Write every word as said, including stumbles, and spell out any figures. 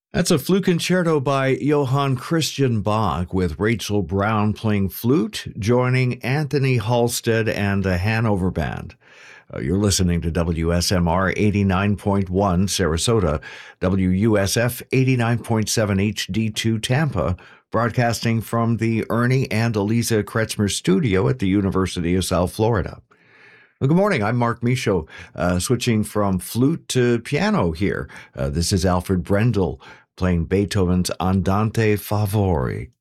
That's a flute concerto by Johann Christian Bach with Rachel Brown playing flute, joining Anthony Halstead and the Hanover Band. Uh, you're listening to W S M R eighty-nine point one Sarasota, W U S F eighty-nine point seven H D two Tampa, broadcasting from the Ernie and Eliza Kretzmer studio at the University of South Florida. Well, good morning. I'm Mark Michaud, uh, switching from flute to piano here. Uh, this is Alfred Brendel playing Beethoven's Andante Favori.